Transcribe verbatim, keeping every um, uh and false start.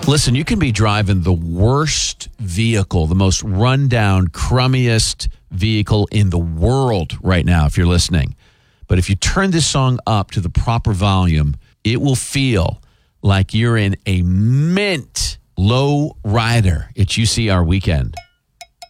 Listen, you can be driving the worst vehicle, the most rundown, crummiest vehicle in the world right now if you're listening. But if you turn this song up to the proper volume, it will feel like you're in a mint low rider. It's U C R Weekend.